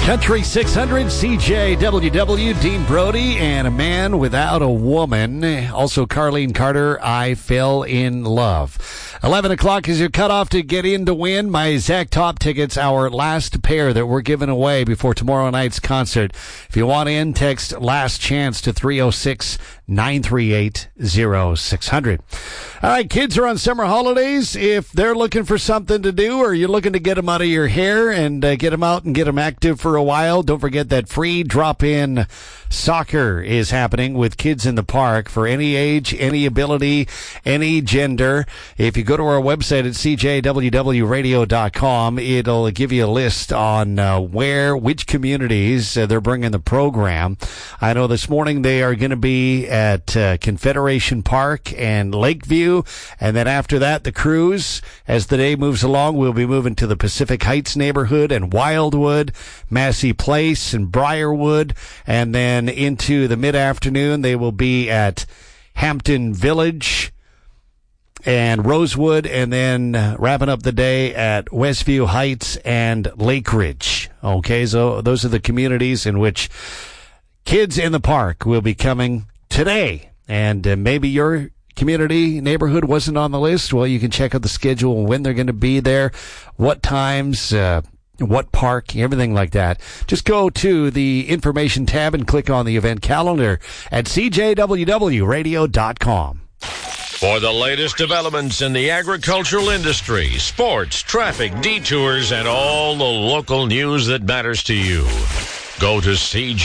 Country 600, CJWW, Dean Brody, and A Man Without a Woman. Also, Carlene Carter, I Fell in Love. 11 o'clock is your cutoff to get in to win my Zach Top tickets, our last pair that we're giving away before tomorrow night's concert. If you want in, text Last Chance to 306-938-0600. All right, kids are on summer holidays. If they're looking for something to do, or you're looking to get them out of your hair and get them out and get them active for a while, don't forget that free drop-in soccer is happening with Kids in the Park for any age, any ability, any gender. If you go to our website at cjwwradio.com, it'll give you a list on which communities they're bringing the program. I know this morning they are going to be at Confederation Park and Lakeview, and then after that, the cruise. As the day moves along, we'll be moving to the Pacific Heights neighborhood and Wildwood, Massey Place and Briarwood, and then into the mid-afternoon, they will be at Hampton Village and Rosewood, and then wrapping up the day at Westview Heights and Lake Ridge. Okay, so those are the communities in which Kids in the Park will be coming today. And maybe your community neighborhood wasn't on the list. Well, you can check out the schedule and when they're going to be there, what times, what park, everything like that. Just go to the information tab and click on the event calendar at cjwwradio.com. For the latest developments in the agricultural industry, sports, traffic, detours, and all the local news that matters to you, go to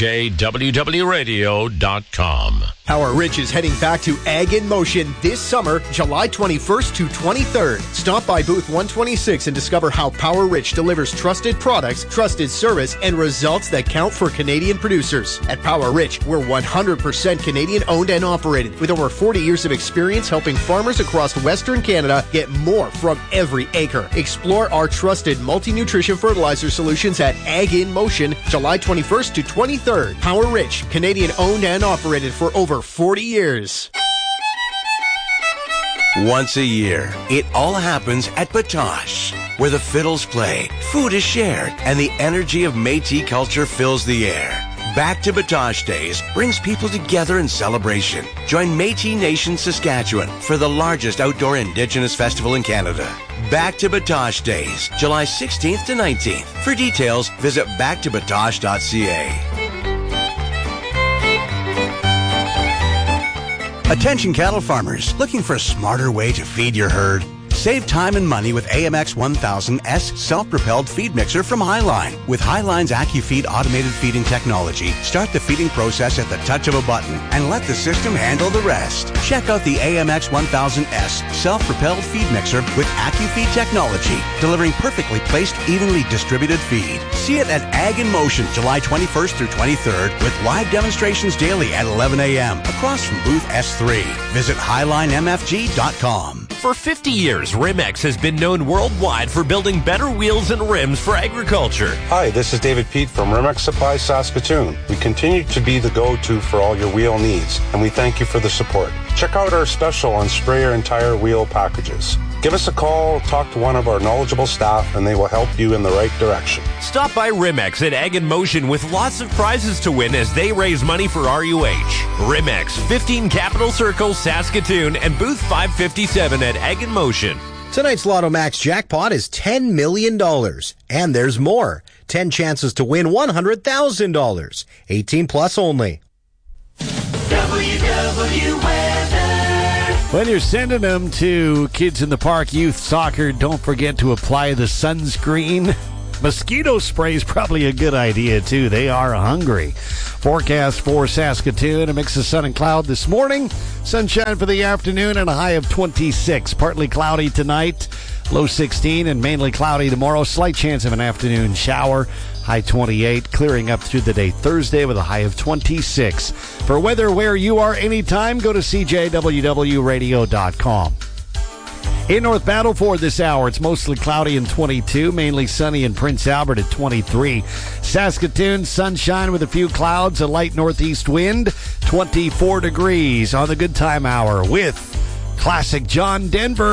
cjwwradio.com. Power Rich is heading back to Ag in Motion this summer, July 21st to 23rd. Stop by booth 126 and discover how Power Rich delivers trusted products, trusted service, and results that count for Canadian producers. At Power Rich, we're 100% Canadian owned and operated, with over 40 years of experience helping farmers across Western Canada get more from every acre. Explore our trusted multi-nutrition fertilizer solutions at Ag in Motion, July 21st to 23rd. Power Rich, Canadian owned and operated for over 40 years. Once a year, it all happens at Batoche, where the fiddles play, food is shared, and the energy of Métis culture fills the air. Back to Batoche Days brings people together in celebration. Join Métis Nation Saskatchewan for the largest outdoor Indigenous festival in Canada. Back to Batoche Days, July 16th to 19th. For details, visit backtobatoche.ca. Attention cattle farmers, looking for a smarter way to feed your herd? Save time and money with AMX 1000S self-propelled feed mixer from Highline. With Highline's AccuFeed automated feeding technology, start the feeding process at the touch of a button and let the system handle the rest. Check out the AMX 1000S self-propelled feed mixer with AccuFeed technology, delivering perfectly placed, evenly distributed feed. See it at Ag in Motion, July 21st through 23rd, with live demonstrations daily at 11 a.m. across from booth S3. Visit HighlineMFG.com. For 50 years, Rimex has been known worldwide for building better wheels and rims for agriculture. Hi, this is David Pete from Rimex Supply Saskatoon. We continue to be the go-to for all your wheel needs, and we thank you for the support. Check out our special on sprayer and tire wheel packages. Give us a call, talk to one of our knowledgeable staff, and they will help you in the right direction. Stop by Rimex at Ag in Motion with lots of prizes to win as they raise money for RUH. Rimex, 15 Capital Circle, Saskatoon, and booth 557 at Ag in Motion. Tonight's Lotto Max jackpot is $10 million. And there's more. 10 chances to win $100,000. 18 plus only. When you're sending them to Kids in the Park Youth Soccer, don't forget to apply the sunscreen. Mosquito spray is probably a good idea, too. They are hungry. Forecast for Saskatoon, a mix of sun and cloud this morning. Sunshine for the afternoon and a high of 26. Partly cloudy tonight, low 16, and mainly cloudy tomorrow. Slight chance of an afternoon shower, high 28. Clearing up through the day Thursday with a high of 26. For weather where you are anytime, go to cjwwradio.com. In North Battleford this hour, it's mostly cloudy and 22, mainly sunny in Prince Albert at 23. Saskatoon, sunshine with a few clouds, a light northeast wind, 24 degrees on the Good Time Hour with Classic John Denver.